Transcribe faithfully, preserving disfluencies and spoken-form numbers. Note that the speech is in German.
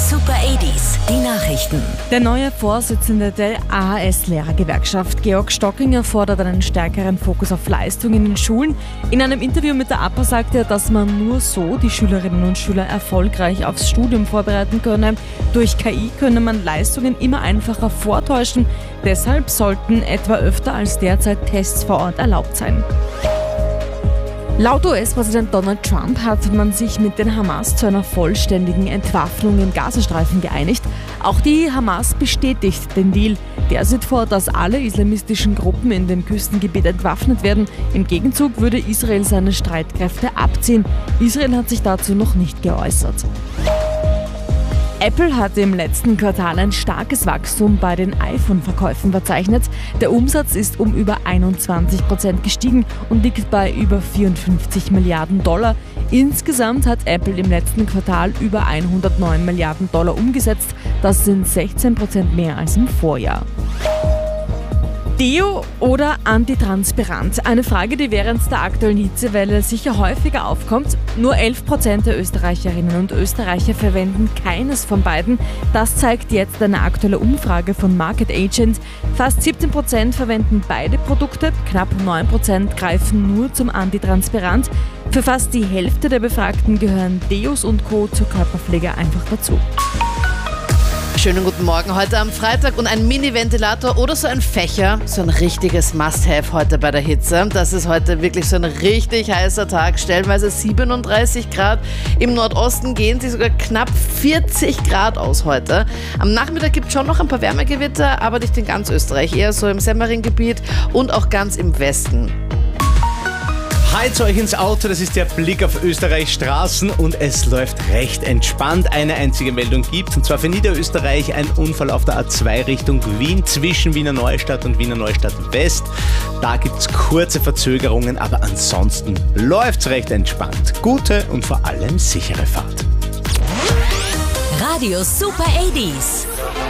Super achtziger, die Nachrichten. Der neue Vorsitzende der A H S-Lehrergewerkschaft, Georg Stockinger, fordert einen stärkeren Fokus auf Leistung in den Schulen. In einem Interview mit der A P A sagte er, dass man nur so die Schülerinnen und Schüler erfolgreich aufs Studium vorbereiten könne. Durch K I könne man Leistungen immer einfacher vortäuschen. Deshalb sollten etwa öfter als derzeit Tests vor Ort erlaubt sein. Laut U S-Präsident Donald Trump hat man sich mit den Hamas zu einer vollständigen Entwaffnung im Gazastreifen geeinigt. Auch die Hamas bestätigt den Deal. Der sieht vor, dass alle islamistischen Gruppen in dem Küstengebiet entwaffnet werden. Im Gegenzug würde Israel seine Streitkräfte abziehen. Israel hat sich dazu noch nicht geäußert. Apple hat im letzten Quartal ein starkes Wachstum bei den iPhone-Verkäufen verzeichnet. Der Umsatz ist um über einundzwanzig Prozent gestiegen und liegt bei über vierundfünfzig Milliarden Dollar. Insgesamt hat Apple im letzten Quartal über hundertneun Milliarden Dollar umgesetzt. Das sind sechzehn Prozent mehr als im Vorjahr. Deo oder antitranspirant? Eine Frage, die während der aktuellen Hitzewelle sicher häufiger aufkommt. Nur elf Prozent der Österreicherinnen und Österreicher verwenden keines von beiden. Das zeigt jetzt eine aktuelle Umfrage von Market Agent. Fast siebzehn Prozent verwenden beide Produkte, knapp neun Prozent greifen nur zum Antitranspirant. Für fast die Hälfte der Befragten gehören Deos und Co. zur Körperpflege einfach dazu. Schönen guten Morgen heute am Freitag und ein Mini-Ventilator oder so ein Fächer, so ein richtiges Must-Have heute bei der Hitze. Das ist heute wirklich so ein richtig heißer Tag, stellenweise siebenunddreißig Grad. Im Nordosten gehen sie sogar knapp vierzig Grad aus heute. Am Nachmittag gibt es schon noch ein paar Wärmegewitter, aber nicht in ganz Österreich, eher so im Semmering-Gebiet und auch ganz im Westen. Heizt euch ins Auto, das ist der Blick auf Österreichs Straßen und es läuft recht entspannt. Eine einzige Meldung gibt, und zwar für Niederösterreich ein Unfall auf der A zwei Richtung Wien zwischen Wiener Neustadt und Wiener Neustadt West. Da gibt es kurze Verzögerungen, aber ansonsten läuft's recht entspannt. Gute und vor allem sichere Fahrt. Radio Super achtziger.